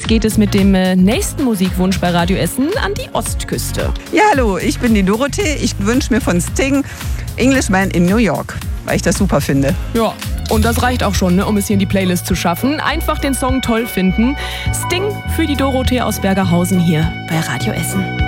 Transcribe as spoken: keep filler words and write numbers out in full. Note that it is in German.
jetzt geht es mit dem äh, nächsten Musikwunsch bei Radio Essen an die Ostküste. Ja, hallo, ich bin die Dorothee. Ich wünsche mir von Sting Englishman in New York, weil ich das super finde. Ja, und das reicht auch schon, ne, um es hier in die Playlist zu schaffen. Einfach den Song toll finden. Sting für die Dorothee aus Bergerhausen hier bei Radio Essen.